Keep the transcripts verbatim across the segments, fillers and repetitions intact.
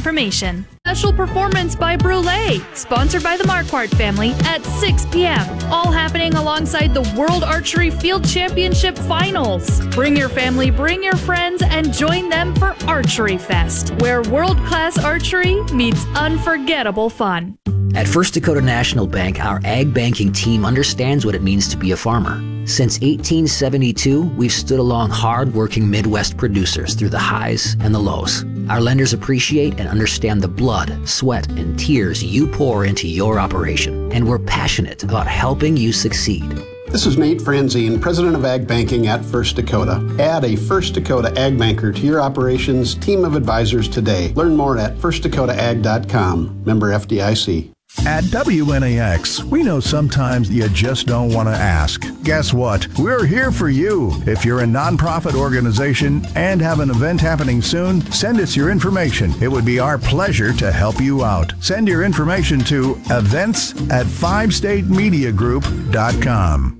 information. Special performance by Brule, sponsored by the Marquardt family at six p.m. All happening alongside the World Archery Field Championship Finals. Bring your family, bring your friends, and join them for Archery Fest, where world-class archery meets unforgettable fun. At First Dakota National Bank, our ag banking team understands what it means to be a farmer. Since eighteen seventy-two, we've stood along hard-working Midwest producers through the highs and the lows. Our lenders appreciate and understand the blood, sweat, and tears you pour into your operation, and we're passionate about helping you succeed. This is Nate Franzine, President of Ag Banking at First Dakota. Add a First Dakota Ag Banker to your operations team of advisors today. Learn more at first dakota ag dot com. Member F D I C. At W N A X, we know sometimes you just don't want to ask. Guess what? We're here for you. If you're a nonprofit organization and have an event happening soon, send us your information. It would be our pleasure to help you out. Send your information to events at five state media group dot com.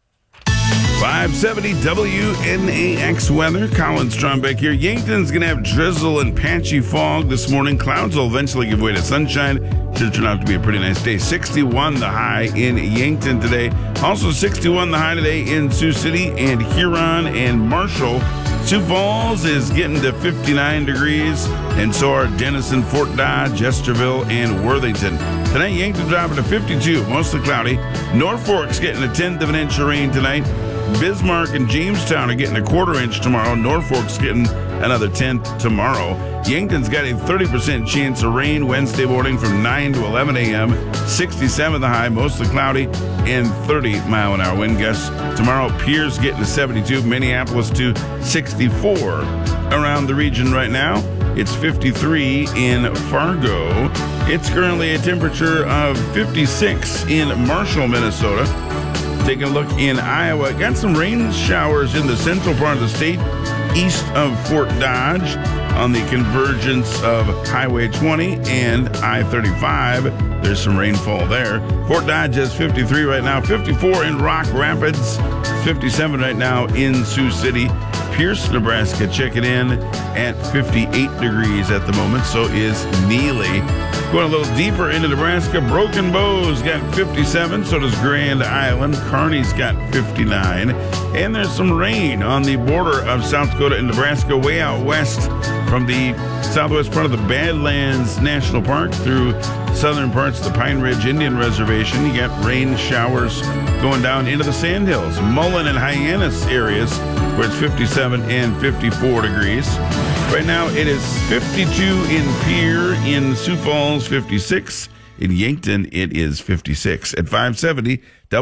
five seventy W N A X weather. Colin Strombeck here. Yankton's going to have drizzle and patchy fog this morning. Clouds will eventually give way to sunshine. Should turn out to be a pretty nice day. sixty-one the high in Yankton today. Also sixty-one the high today in Sioux City and Huron and Marshall. Sioux Falls is getting to fifty-nine degrees, and so are Denison, Fort Dodge, Jesterville, and Worthington. Tonight, Yankton dropping to fifty-two, mostly cloudy. Norfolk's getting a tenth of an inch of rain tonight. Bismarck and Jamestown are getting a quarter inch tomorrow. Norfolk's getting another tenth tomorrow. Yankton's got a thirty percent chance of rain Wednesday morning from nine to eleven a.m. sixty-seven the high, mostly cloudy, and thirty mile an hour wind gusts. Tomorrow, Pierce getting to seventy-two, Minneapolis to sixty-four. Around the region right now, it's fifty-three in Fargo. It's currently a temperature of fifty-six in Marshall, Minnesota. Taking a look in Iowa, got some rain showers in the central part of the state, east of Fort Dodge, on the convergence of Highway twenty and I thirty-five. There's some rainfall there. Fort Dodge has fifty-three right now, fifty-four in Rock Rapids, fifty-seven right now in Sioux City. Pierce, Nebraska, checking in at fifty-eight degrees at the moment. So is Neely. Going a little deeper into Nebraska, Broken Bow's got fifty-seven. So does Grand Island. Kearney's got fifty-nine. And there's some rain on the border of South Dakota and Nebraska, way out west from the southwest part of the Badlands National Park through southern parts of the Pine Ridge Indian Reservation. You got rain showers going down into the Sandhills, Mullen and Hyannis areas, where it's fifty-seven and fifty-four degrees. Right now it is fifty-two in Pierre, in Sioux Falls fifty-six, in Yankton it is fifty-six. At five seventy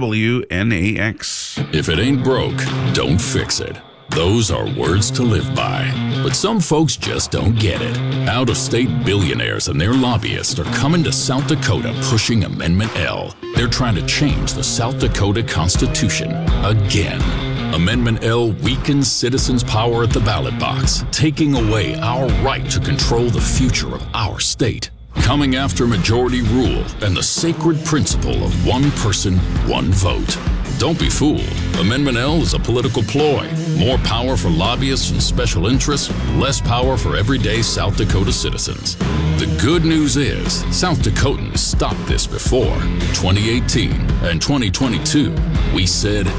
W N A X. If it ain't broke, don't fix it. Those are words to live by. But some folks just don't get it. Out-of-state billionaires and their lobbyists are coming to South Dakota pushing Amendment L. They're trying to change the South Dakota Constitution again. Amendment L weakens citizens' power at the ballot box, taking away our right to control the future of our state. Coming after majority rule and the sacred principle of one person, one vote. Don't be fooled. Amendment L is a political ploy. More power for lobbyists and special interests, less power for everyday South Dakota citizens. The good news is, South Dakotans stopped this before. twenty eighteen and twenty twenty-two, we said